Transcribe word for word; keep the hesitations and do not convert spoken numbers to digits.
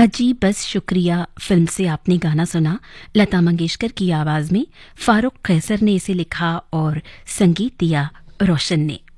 अजी बस शुक्रिया फिल्म से आपने गाना सुना। लता मंगेशकर की आवाज में फारूक कैसर ने इसे लिखा और संगीत दिया रोशन ने।